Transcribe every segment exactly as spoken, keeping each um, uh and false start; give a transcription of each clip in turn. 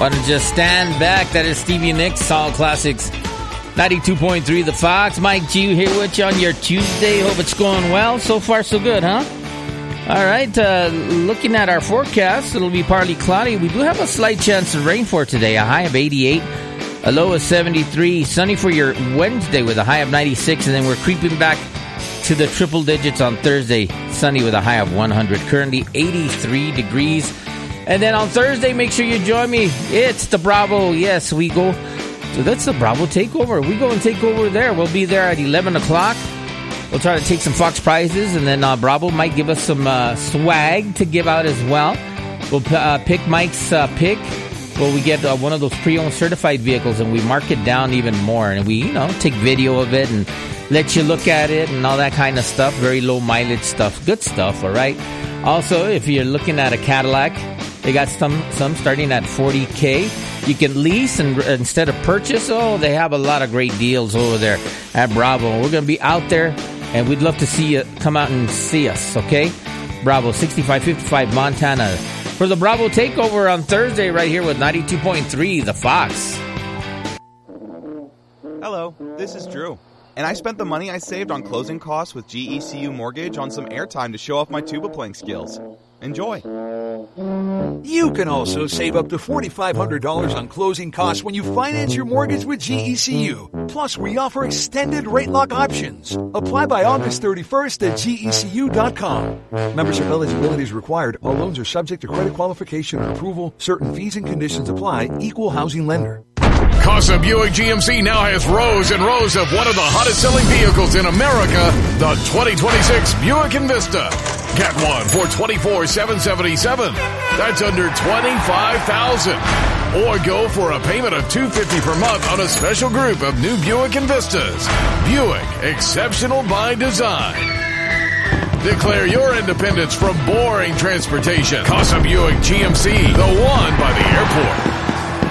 Want to just stand back. That is Stevie Nicks, All Classics, ninety-two point three The Fox. Mike G here with you on your Tuesday. Hope it's going well. So far, so good, huh? All right, uh, looking at our forecast, it'll be partly cloudy. We do have a slight chance of rain for today. A high of eighty-eight, a low of seventy-three. Sunny for your Wednesday with a high of ninety-six, and then we're creeping back to the triple digits on Thursday. Sunny with a high of one hundred. Currently eighty-three degrees. And then on Thursday, make sure you join me. It's the Bravo. Yes, we go. So that's the Bravo Takeover. We go and take over there. We'll be there at eleven o'clock. We'll try to take some Fox prizes. And then uh, Bravo might give us some uh, swag to give out as well. We'll uh, pick Mike's uh, pick. Well, we get uh, one of those pre-owned certified vehicles, and we mark it down even more. And we, you know, take video of it and let you look at it and all that kind of stuff. Very low mileage stuff. Good stuff, all right? Also, if you're looking at a Cadillac, they got some some starting at forty K. You can lease and instead of purchase. Oh, they have a lot of great deals over there at Bravo. We're going to be out there, and we'd love to see you come out and see us, okay? Bravo, sixty-five fifty-five Montana. For the Bravo Takeover on Thursday right here with ninety-two point three The Fox. Hello, this is Drew. And I spent the money I saved on closing costs with G E C U Mortgage on some airtime to show off my tuba playing skills. Enjoy. You can also save up to four thousand five hundred dollars on closing costs when you finance your mortgage with G E C U. Plus, we offer extended rate lock options. Apply by August thirty-first at G E C U dot com. Membership eligibility is required. All loans are subject to credit qualification and approval. Certain fees and conditions apply. Equal housing lender. Casa Buick G M C now has rows and rows of one of the hottest selling vehicles in America, the twenty twenty-six Buick Envista. Get one for twenty-four thousand seven hundred seventy-seven dollars. That's under twenty-five thousand dollars. Or go for a payment of two hundred fifty dollars per month on a special group of new Buick Envistas. Buick, exceptional by design. Declare your independence from boring transportation. Casa Buick G M C, the one by the airport.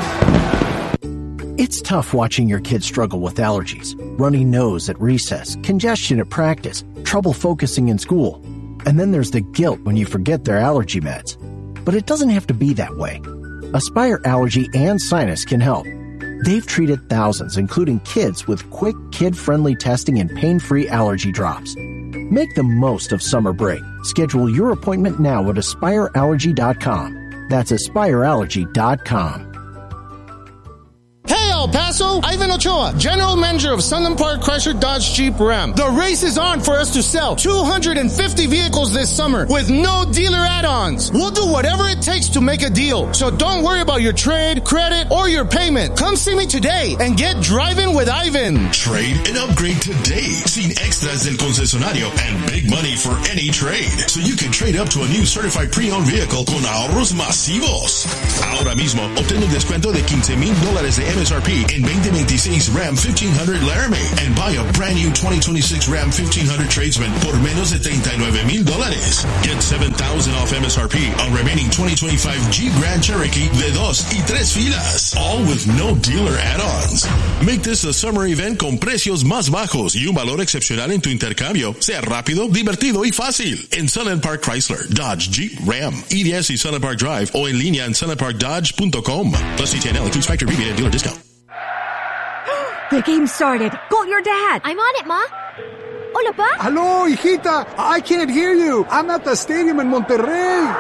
It's tough watching your kids struggle with allergies, runny nose at recess, congestion at practice, trouble focusing in school. And then there's the guilt when you forget their allergy meds. But it doesn't have to be that way. Aspire Allergy and Sinus can help. They've treated thousands, including kids, with quick, kid-friendly testing and pain-free allergy drops. Make the most of summer break. Schedule your appointment now at aspire allergy dot com. That's aspire allergy dot com. Hey, El Paso! Ivan Ochoa, General Manager of Sunland Park Chrysler Dodge Jeep Ram. The race is on for us to sell two hundred fifty vehicles this summer with no dealer add-ons. We'll do whatever it takes to make a deal. So don't worry about your trade, credit, or your payment. Come see me today and get driving with Ivan. Trade and upgrade today. Sin extras del concesionario and big money for any trade. So you can trade up to a new certified pre-owned vehicle con ahorros masivos. Ahora mismo, obtén un descuento de quince mil dólares de M S R P in twenty twenty-six Ram fifteen hundred Laramie and buy a brand new twenty twenty-six Ram fifteen hundred Tradesman por menos de treinta y nueve mil dólares. Get seven thousand off M S R P on remaining twenty twenty-five Jeep Grand Cherokee de dos y tres filas. All with no dealer add-ons. Make this a summer event con precios más bajos y un valor excepcional en tu intercambio. Sea rápido, divertido y fácil. En Sunland Park Chrysler, Dodge, Jeep, Ram, E D S y Sunland Park Drive o en línea en sunland park dodge dot com. Plus C T N L includes factory rebate and dealer discount. The game started. Call your dad. I'm on it, Ma. Hola, Pa. Hello, hijita. I can't hear you. I'm at the stadium in Monterrey.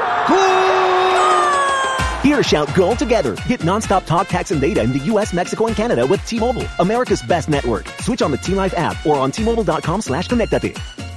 Goal! Here, shout goal together. Get nonstop talk, text, and data in the U S, Mexico, and Canada with T-Mobile, America's best network. Switch on the T-Life app or on T Mobile dot com slash connectate.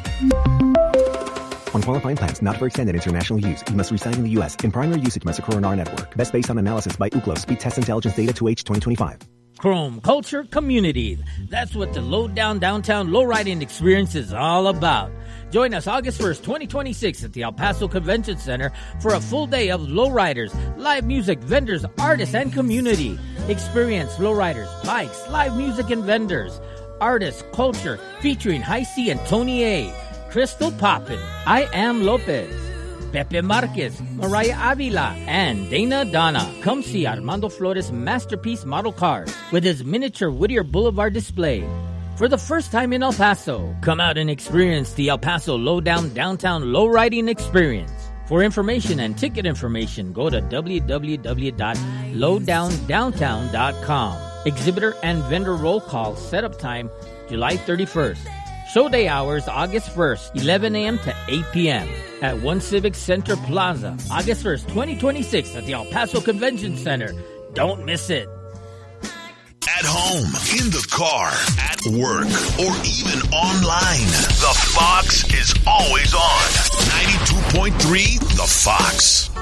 On qualifying plans not for extended international use, you must reside in the U S. In primary usage must occur on our network. Best based on analysis by Ookla. Speed Test Intelligence Data to H twenty twenty-five. Chrome Culture Community. That's what the Lowdown Downtown Lowriding Experience is all about. Join us August first, twenty twenty-six at the El Paso Convention Center for a full day of lowriders, live music, vendors, artists, and community. Experience lowriders, bikes, live music, and vendors. Artists, culture, featuring High C and Tony A. Crystal Poppin, I Am Lopez, Pepe Marquez, Mariah Avila, and Dana Donna. Come see Armando Flores' masterpiece model cars with his miniature Whittier Boulevard display. For the first time in El Paso, come out and experience the El Paso Lowdown Downtown Lowriding Experience. For information and ticket information, go to w w w dot lowdown downtown dot com. Exhibitor and vendor roll call setup time July thirty-first. Show day hours August first, eleven a.m. to eight p.m. at One Civic Center Plaza, August first, twenty twenty-six at the El Paso Convention Center. Don't miss it. At home, in the car, at work, or even online, the Fox is always on. ninety-two point three The Fox.